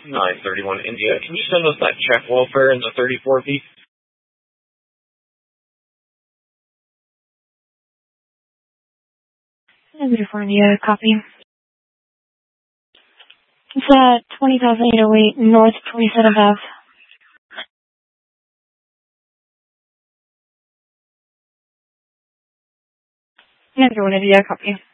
931 India. Can you send us that check welfare in the 34 feet? 934 India, copy. It's at 20,808 North 27th Ave. 931 India, copy.